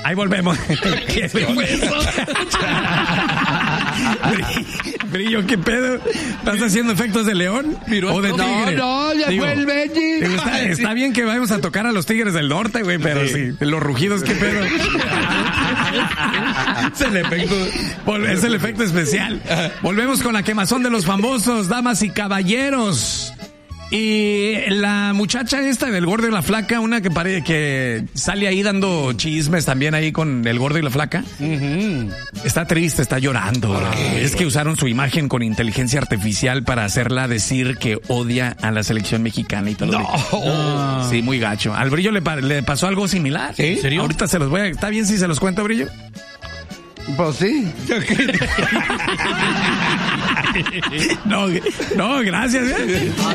Ahí volvemos. ¿Qué fue eso? Brillo, ¿qué pedo? ¿Estás haciendo efectos de león? ¿O de tigre? No, ya fue el Benji. Está bien que vayamos a tocar a los Tigres del Norte, güey, pero sí, los rugidos, ¿qué pedo? Es el efecto especial. Volvemos con la quemazón de los famosos, damas y caballeros. Y la muchacha esta del gordo y la flaca, una que sale ahí dando chismes también ahí con el gordo y la flaca, está triste, está llorando. Es que usaron su imagen con inteligencia artificial para hacerla decir que odia a la selección mexicana y todo. No. Sí, muy gacho. Al Brillo le pasó algo similar. ¿Sí? ¿En serio? Ahorita se los voy a... ¿Está bien si se los cuento, Brillo? Pues sí. No, gracias.